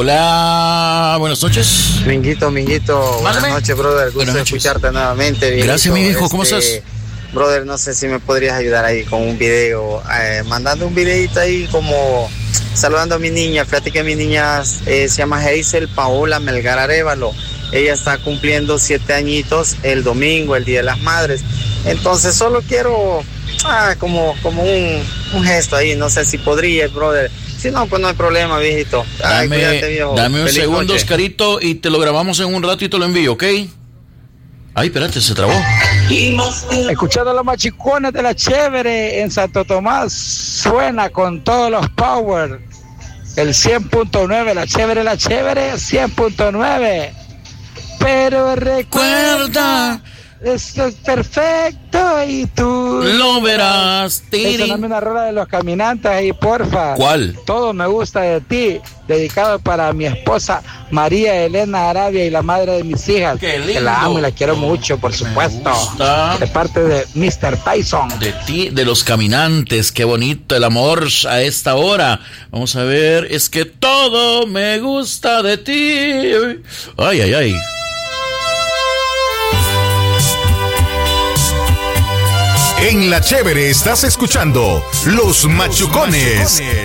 Hola, buenas noches. Minguito, buenas noches, brother. Gusto de escucharte nuevamente. Viejito. Gracias, mi viejo, ¿cómo estás? Brother, no sé si me podrías ayudar ahí con un video, mandando un videito ahí como saludando a mi niña. Fíjate que mi niña se llama Hazel Paola Melgar Arévalo. Ella está cumpliendo 7 añitos el domingo, el Día de las Madres. Entonces solo quiero como un gesto ahí, no sé si podría, brother. Si no, pues no hay problema, viejito. Cuídate, viejo. Dame un Feliz segundo, noche. Oscarito, y te lo grabamos en un rato y te lo envío, ¿ok? Ay, espérate, se trabó. Escuchando los machicones de la Chévere en Santo Tomás, suena con todos los power. El 100.9, la Chévere, 100.9. Pero recuerda, esto es perfecto y tú lo verás. Dame una rola de Los Caminantes ahí, porfa. ¿Cuál? Todo me gusta de ti, dedicado para mi esposa María Elena Arabia y la madre de mis hijas. Qué lindo. Que la amo y la quiero mucho, por supuesto. De parte de Mr. Tyson. De ti, de Los Caminantes. Qué bonito el amor a esta hora. Vamos a ver, es que todo me gusta de ti. Ay, ay, ay. En La Chévere estás escuchando Los Machucones.